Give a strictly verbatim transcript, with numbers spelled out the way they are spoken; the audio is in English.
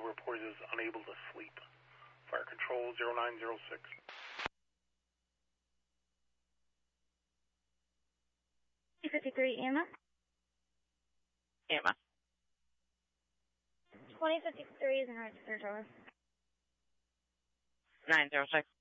reported as unable to sleep. Fire control zero nine zero six. fifty-three, Emma. Emma. twenty fifty-three is in register tower. nine zero six.